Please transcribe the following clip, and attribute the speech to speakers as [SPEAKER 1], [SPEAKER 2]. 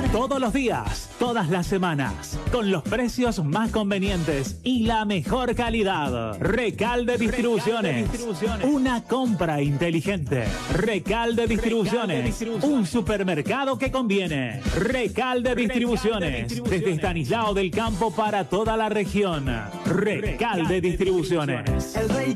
[SPEAKER 1] Todos los días, todas las semanas, con los precios más convenientes y la mejor calidad. Recalde Distribuciones. Una compra inteligente. Recalde Distribuciones. Un supermercado que conviene. Recalde Distribuciones. Desde Estanislao del Campo para toda la región. Recalde Distribuciones.
[SPEAKER 2] El rey